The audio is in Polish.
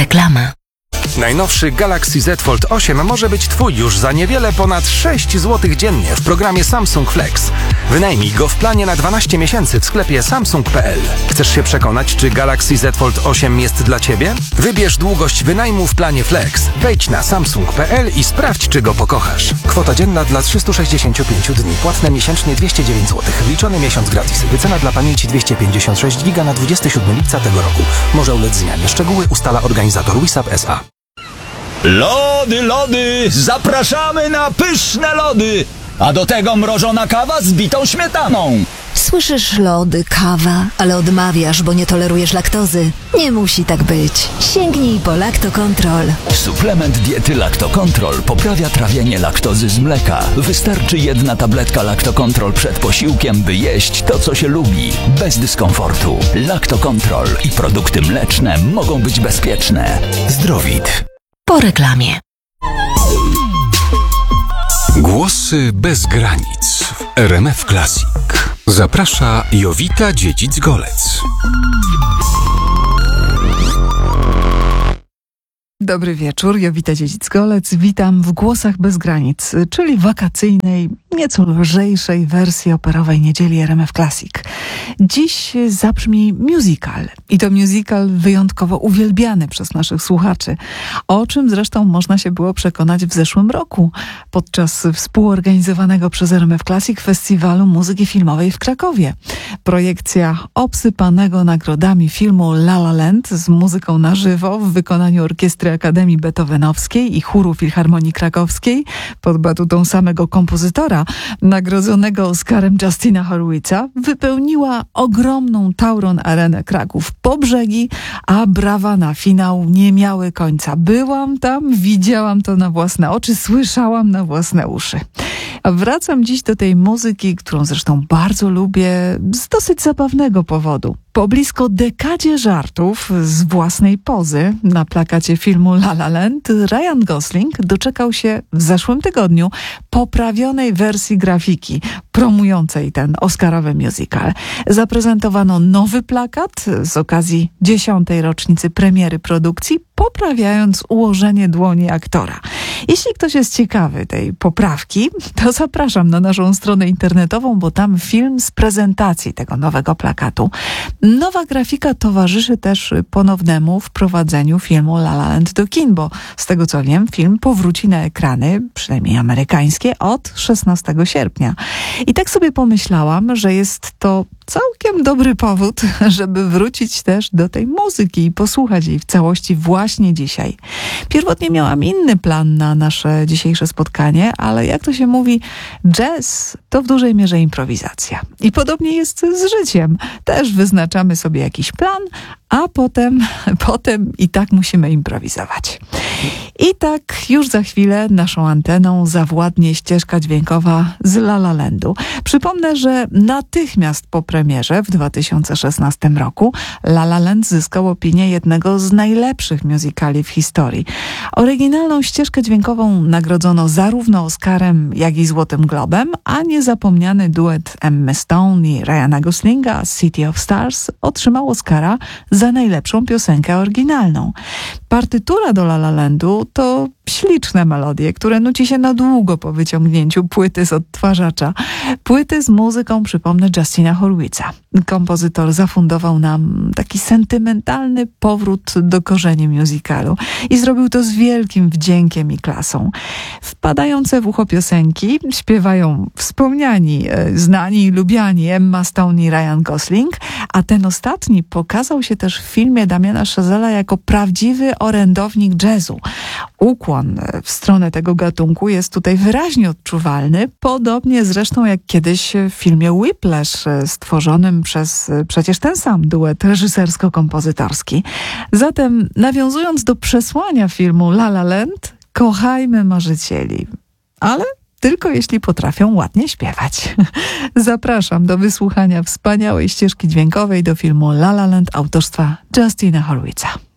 Reklama. Najnowszy Galaxy Z Fold 8 może być Twój już za niewiele ponad 6 zł dziennie w programie Samsung Flex. Wynajmij go w planie na 12 miesięcy w sklepie samsung.pl. Chcesz się przekonać, czy Galaxy Z Fold 8 jest dla Ciebie? Wybierz długość wynajmu w planie Flex. Wejdź na samsung.pl i sprawdź, czy go pokochasz. Kwota dzienna dla 365 dni. Płatne miesięcznie 209 zł. Wliczony miesiąc gratis. Wycena dla pamięci 256 GB na 27 lipca tego roku. Może ulec zmianie. Szczegóły ustala organizator WISAP SA. Lody, zapraszamy na pyszne lody, a do tego mrożona kawa z bitą śmietaną. Słyszysz, lody, kawa, ale odmawiasz, bo nie tolerujesz laktozy. Nie musi tak być. Sięgnij po Lactocontrol. Suplement diety Lactocontrol poprawia trawienie laktozy z mleka. Wystarczy jedna tabletka Lactocontrol przed posiłkiem, by jeść to, co się lubi, bez dyskomfortu. Lactocontrol i produkty mleczne mogą być bezpieczne. Zdrowit. Po reklamie. Głosy bez granic w RMF Classic. Zaprasza Jowita Dziedzic-Golec. Dobry wieczór, Jowita Dziedzic-Golec. Witam w Głosach bez granic, czyli wakacyjnej, nieco lżejszej wersji operowej niedzieli RMF Classic. Dziś zabrzmi musical. I to musical wyjątkowo uwielbiany przez naszych słuchaczy. O czym zresztą można się było przekonać w zeszłym roku podczas współorganizowanego przez RMF Classic Festiwalu Muzyki Filmowej w Krakowie. Projekcja obsypanego nagrodami filmu La La Land z muzyką na żywo w wykonaniu orkiestry Akademii Beethovenowskiej i chóru Filharmonii Krakowskiej pod batutą samego kompozytora, nagrodzonego Oscarem Justina Horwitza, wypełniła ogromną Tauron Arenę Kraków po brzegi, a brawa na finał nie miały końca. Byłam tam, widziałam to na własne oczy, słyszałam na własne uszy. A wracam dziś do tej muzyki, którą zresztą bardzo lubię, z dosyć zabawnego powodu. Po blisko dekadzie żartów z własnej pozy na plakacie filmu La La Land, Ryan Gosling doczekał się w zeszłym tygodniu poprawionej wersji grafiki promującej ten oscarowy musical. Zaprezentowano nowy plakat z okazji 10. rocznicy premiery produkcji, poprawiając ułożenie dłoni aktora. Jeśli ktoś jest ciekawy tej poprawki, to zapraszam na naszą stronę internetową, bo tam film z prezentacji tego nowego plakatu. Nowa grafika towarzyszy też ponownemu wprowadzeniu filmu La La Land do kin, bo z tego co wiem, film powróci na ekrany, przynajmniej amerykańskie, od 16 sierpnia. I tak sobie pomyślałam, że jest to całkiem dobry powód, żeby wrócić też do tej muzyki i posłuchać jej w całości właśnie dzisiaj. Pierwotnie miałam inny plan na nasze dzisiejsze spotkanie, ale jak to się mówi, jazz to w dużej mierze improwizacja. I podobnie jest z życiem. Też wyznaczamy sobie jakiś plan, a potem i tak musimy improwizować. I tak już za chwilę naszą anteną zawładnie ścieżka dźwiękowa z La La Landu. Przypomnę, że natychmiast po premierze w 2016 roku La La Land zyskał opinię jednego z najlepszych musicali w historii. Oryginalną ścieżkę dźwiękową nagrodzono zarówno Oscarem, jak i Złotym Globem, a niezapomniany duet Emmy Stone i Ryana Goslinga City of Stars otrzymał Oscara za najlepszą piosenkę oryginalną. Partytura do La La Landu to śliczne melodie, które nuci się na długo po wyciągnięciu płyty z odtwarzacza. Płyty z muzyką, przypomnę, Justina Horwitza. Kompozytor zafundował nam taki sentymentalny powrót do korzeni musicalu i zrobił to z wielkim wdziękiem i klasą. Wpadające w ucho piosenki śpiewają wspomniani, znani i lubiani Emma Stone i Ryan Gosling, a ten ostatni pokazał się też w filmie Damiana Chazella jako prawdziwy orędownik jazzu. Ukłon w stronę tego gatunku jest tutaj wyraźnie odczuwalny, podobnie zresztą jak kiedyś w filmie Whiplash stworzonym przez przecież ten sam duet reżysersko-kompozytorski. Zatem nawiązując do przesłania filmu La La Land, kochajmy marzycieli, ale tylko jeśli potrafią ładnie śpiewać. Zapraszam do wysłuchania wspaniałej ścieżki dźwiękowej do filmu La La Land autorstwa Justina Horwitza.